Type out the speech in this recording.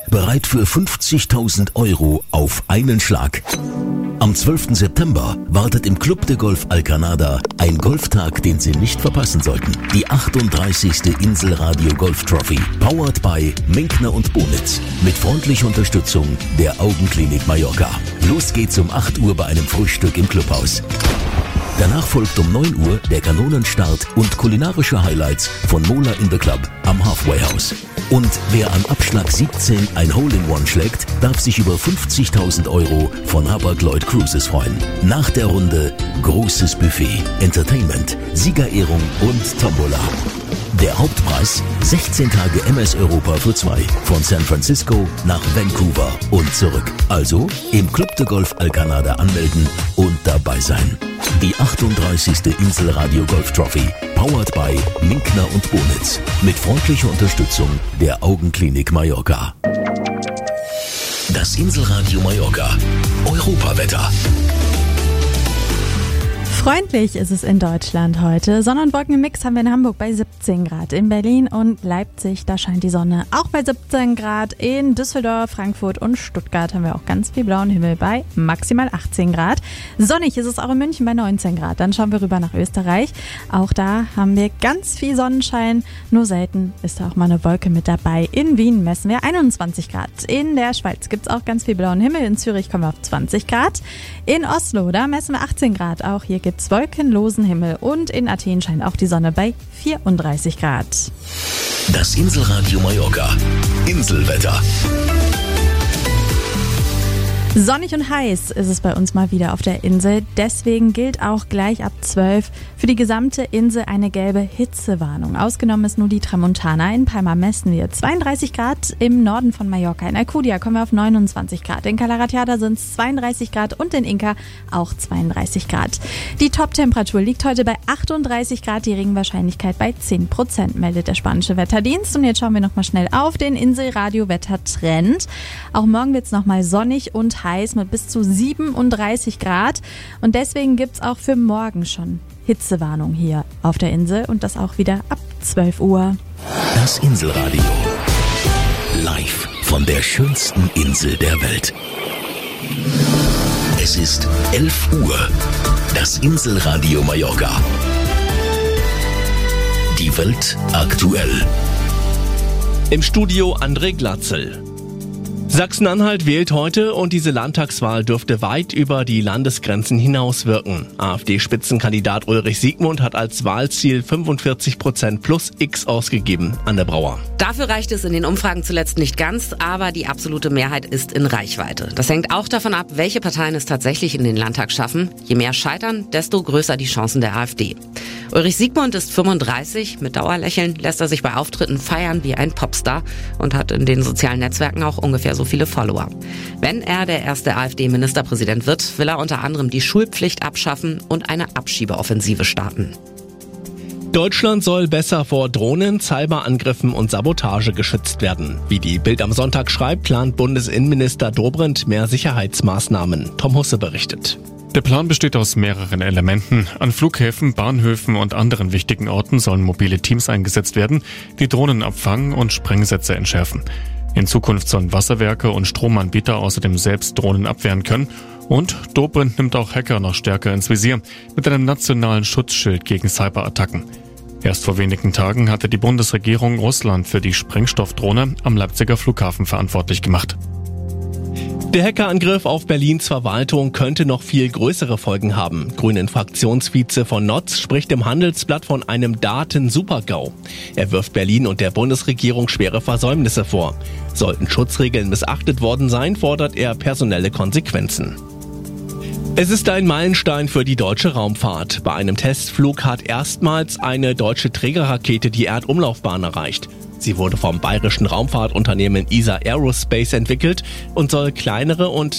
bereit für 50.000 € auf einen Schlag. Am 12. September wartet im Club de Golf Alcanada ein Golftag, den Sie nicht verpassen sollten. Die 38. Inselradio Golf Trophy, powered by Minkner und Bonitz, mit freundlicher Unterstützung der Augenklinik Mallorca. Los geht's um 8 Uhr bei einem Frühstück im Clubhaus. Danach folgt um 9 Uhr der Kanonenstart und kulinarische Highlights von Mola in the Club am Halfway House. Und wer an Abschlag 17 ein Hole-in-One schlägt, darf sich über 50.000 € von Hapag-Lloyd Cruises freuen. Nach der Runde großes Buffet, Entertainment, Siegerehrung und Tombola. Der Hauptpreis 16 Tage MS Europa für 2 von San Francisco nach Vancouver und zurück. Also im Club de Golf Alcanada anmelden und dabei sein. Die 38. Inselradio Golf Trophy, powered by Minkner und Bonitz, mit freundlicher Unterstützung der Augenklinik Mallorca. Das Inselradio Mallorca Europawetter. Freundlich ist es in Deutschland heute. Sonne- und Wolkenmix haben wir in Hamburg bei 17 Grad. In Berlin und Leipzig, da scheint die Sonne auch bei 17 Grad. In Düsseldorf, Frankfurt und Stuttgart haben wir auch ganz viel blauen Himmel bei maximal 18 Grad. Sonnig ist es auch in München bei 19 Grad. Dann schauen wir rüber nach Österreich. Auch da haben wir ganz viel Sonnenschein. Nur selten ist da auch mal eine Wolke mit dabei. In Wien messen wir 21 Grad. In der Schweiz gibt es auch ganz viel blauen Himmel. In Zürich kommen wir auf 20 Grad. In Oslo, da messen wir 18 Grad. Auch hier gibt es wolkenlosen Himmel und in Athen scheint auch die Sonne bei 34 Grad. Das Inselradio Mallorca Inselwetter. Sonnig und heiß ist es bei uns mal wieder auf der Insel. Deswegen gilt auch gleich ab 12 für die gesamte Insel eine gelbe Hitzewarnung. Ausgenommen ist nur die Tramontana. In Palma messen wir 32 Grad, im Norden von Mallorca. In Alcudia kommen wir auf 29 Grad. In Calaratiada sind es 32 Grad und in Inca auch 32 Grad. Die Top-Temperatur liegt heute bei 38 Grad, die Regenwahrscheinlichkeit bei 10%, meldet der spanische Wetterdienst. Und jetzt schauen wir nochmal schnell auf den Inselradio-Wettertrend. Auch morgen wird es nochmal sonnig und heiß mit bis zu 37 Grad. Und deswegen gibt es auch für morgen schon Hitzewarnung hier auf der Insel und das auch wieder ab 12 Uhr. Das Inselradio. Live von der schönsten Insel der Welt. Es ist 11 Uhr. Das Inselradio Mallorca. Die Welt aktuell. Im Studio André Glatzel. Sachsen-Anhalt wählt heute und diese Landtagswahl dürfte weit über die Landesgrenzen hinaus wirken. AfD-Spitzenkandidat Ulrich Siegmund hat als Wahlziel 45% plus X ausgegeben. Anne Brauer. Dafür reicht es in den Umfragen zuletzt nicht ganz, aber die absolute Mehrheit ist in Reichweite. Das hängt auch davon ab, welche Parteien es tatsächlich in den Landtag schaffen. Je mehr scheitern, desto größer die Chancen der AfD. Ulrich Siegmund ist 35, mit Dauerlächeln lässt er sich bei Auftritten feiern wie ein Popstar und hat in den sozialen Netzwerken auch ungefähr so viele Follower. Wenn er der erste AfD-Ministerpräsident wird, will er unter anderem die Schulpflicht abschaffen und eine Abschiebeoffensive starten. Deutschland soll besser vor Drohnen, Cyberangriffen und Sabotage geschützt werden. Wie die Bild am Sonntag schreibt, plant Bundesinnenminister Dobrindt mehr Sicherheitsmaßnahmen. Tom Husse berichtet. Der Plan besteht aus mehreren Elementen. An Flughäfen, Bahnhöfen und anderen wichtigen Orten sollen mobile Teams eingesetzt werden, die Drohnen abfangen und Sprengsätze entschärfen. In Zukunft sollen Wasserwerke und Stromanbieter außerdem selbst Drohnen abwehren können. Und Dobrindt nimmt auch Hacker noch stärker ins Visier mit einem nationalen Schutzschild gegen Cyberattacken. Erst vor wenigen Tagen hatte die Bundesregierung Russland für die Sprengstoffdrohne am Leipziger Flughafen verantwortlich gemacht. Der Hackerangriff auf Berlins Verwaltung könnte noch viel größere Folgen haben. Grünen-Fraktionsvize von Notz spricht im Handelsblatt von einem Daten-Super-GAU. Er wirft Berlin und der Bundesregierung schwere Versäumnisse vor. Sollten Schutzregeln missachtet worden sein, fordert er personelle Konsequenzen. Es ist ein Meilenstein für die deutsche Raumfahrt. Bei einem Testflug hat erstmals eine deutsche Trägerrakete die Erdumlaufbahn erreicht. Sie wurde vom bayerischen Raumfahrtunternehmen ESA Aerospace entwickelt und soll kleinere und